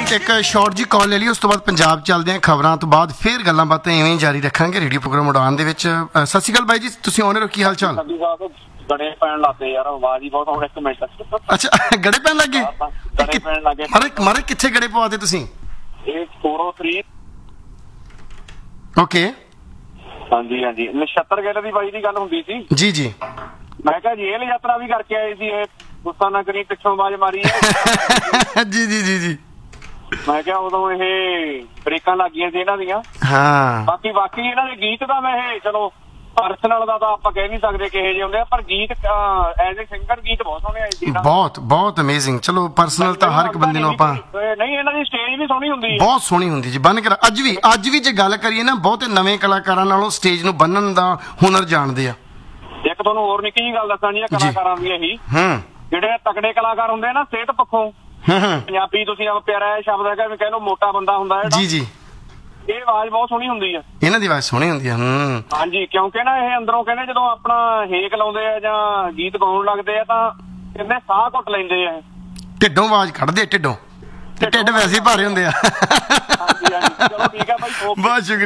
ਇੱਕ ਸ਼ਾਰਟ ਜੀ ਕਾਲ ਲੈ ਲਈ, ਉਸ ਤੋਂ ਬਾਅਦ ਪੰਜਾਬ ਚੱਲਦੇ ਹਾਂ ਖਬਰਾਂ ਤੋਂ ਬਾਅਦ, ਫਿਰ ਗੱਲਾਂ ਬਾਤਾਂ ਐਵੇਂ ਹੀ ਜਾਰੀ ਰੱਖਾਂਗੇ ਰੇਡੀਓ ਪ੍ਰੋਗਰਾਮ ਉਡਾਨ ਦੇ ਵਿੱਚ। ਸਤਿ ਸ਼੍ਰੀ ਅਕਾਲ ਬਾਈ ਜੀ, ਤੁਸੀਂ ਆਉਣੇ ਹੋ, ਕੀ ਹਾਲ ਚਾਲ? ਗੜੇ ਪੈਣ ਲੱਗੇ ਯਾਰ, ਆਵਾਜ਼ ਹੀ ਬਹੁਤ, ਹੁਣ ਇੱਕ ਮਿੰਟ। ਅੱਛਾ, ਗੜੇ ਪੈਣ ਲੱਗੇ? ਗੜੇ ਪੈਣ ਲੱਗੇ ਮਾਰੇ ਕਿੱਥੇ ਗੜੇ ਪਵਾਤੇ ਤੁਸੀਂ? ਇਹ 403। ਓਕੇ, ਹਾਂਜੀ ਹਾਂਜੀ, ਨਛੱਤਰ ਗੇੜੇ ਦੀ ਬਾਈ ਦੀ ਗੱਲ ਹੁੰਦੀ ਸੀ ਜੀ ਜੀ। ਮੈਂ ਕਿਹਾ ਜੇਲ੍ਹ ਯਾਤਰਾ ਵੀ ਕਰਕੇ ਆਏ ਸੀ ਇਹ, ਗੁੱਸਾ ਨਾ ਕਰੀ, ਪਿੱਛੋਂ ਆਵਾਜ਼ ਮਾਰੀ ਹੈ। ਜੀ ਜੀ ਜੀ ਜੀ। ਮੈਂ ਕਿਹਾ ਉਦੋਂ ਇਹ ਬ੍ਰੇਕਾਂ ਲੱਗ ਗਈਆਂ ਸੀ ਇਹਨਾਂ ਦੀਆਂ। ਹਾਂ, ਬਾਕੀ ਇਹਨਾਂ ਦੇ ਗੀਤ ਤਾਂ ਮੈਂ ਇਹ ਚਲੋ ਪਰਸਨਲ ਦਾ ਤਾਂ ਆਪਾਂ ਕਹਿ ਨਹੀਂ ਸਕਦੇ ਕਿਹੇ ਜਿਹੇ ਹੁੰਦੇ ਆ, ਪਰ ਗੀਤ ਐਜ਼ ਏ ਸਿੰਗਰ ਗੀਤ ਬਹੁਤ ਸੋਹਣੇ ਆਏ ਸੀ। ਬਹੁਤ ਅਮੇਜ਼ਿੰਗ। ਚਲੋ ਪਰਸਨਲ ਤਾਂ ਹਰ ਇੱਕ ਬੰਦੇ ਨੂੰ ਆਪਾਂ, ਨਹੀਂ ਇਹਨਾਂ ਦੀ ਸਟੇਜ ਵੀ ਸੋਹਣੀ ਹੁੰਦੀ ਹੈ, ਬਹੁਤ ਸੋਹਣੀ ਹੁੰਦੀ ਜੀ। ਬੰਨ ਕੇ ਅੱਜ ਵੀ ਜੇ ਗੱਲ ਕਰੀਏ ਨਾ, ਬਹੁਤੇ ਨਵੇਂ ਕਲਾਕਾਰਾਂ ਨਾਲੋਂ ਸਟੇਜ ਨੂੰ ਬੰਨਣ ਦਾ ਹੁਨਰ ਜਾਣਦੇ ਆ। ਇੱਕ ਤੁਹਾਨੂੰ ਹੋਰ ਨਿੱਕੀ ਜਿਹੀ ਗੱਲ ਦੱਸਾਂ ਜੀ, ਕਲਾਕਾਰਾਂ ਦੀ ਇਹੀ, ਜਿਹੜੇ ਤਕੜੇ ਕਲਾਕਾਰ ਹੁੰਦੇ ਆ ਨਾ ਸਿਹਤ ਪੱਖੋਂ, ਪੰਜਾਬੀ ਤੁਸੀਂ ਪਿਆਰਾ ਇਹ ਸ਼ਬਦ ਹੈਗਾ ਵੀ ਕਹਿ ਲਓ ਮੋਟਾ ਬੰਦਾ ਹੁੰਦਾ ਹੈ ਜੀ ਜੀ, ਇਹ ਆਵਾਜ਼ ਬਹੁਤ ਸੋਹਣੀ ਹੁੰਦੀ ਆ, ਇਹਨਾਂ ਦੀ ਆਵਾਜ਼ ਸੋਹਣੀ ਹੁੰਦੀ ਆ। ਹਾਂਜੀ, ਕਿਉਂਕਿ ਨਾ ਇਹ ਅੰਦਰੋਂ ਕਹਿੰਦੇ ਜਦੋਂ ਆਪਣਾ ਹੇਕ ਲਾਉਂਦੇ ਆ ਜਾਂ ਗੀਤ ਗਾਉਣ ਲੱਗਦੇ ਆ ਤਾਂ ਕਹਿੰਦੇ ਸਾਹ ਘੁੱਟ ਲੈਂਦੇ ਆ, ਢਿੱਡੋਂ ਆਵਾਜ਼ ਕੱਢਦੇ, ਢਿੱਡ ਵੈਸੇ ਹੀ ਭਾਰੇ ਹੁੰਦੇ ਆ। ਹਾਂਜੀ ਹਾਂਜੀ, ਚਲੋ ਠੀਕ ਆ ਬਾਈ, ਬਹੁਤ ਸ਼ੁਕਰੀਆ।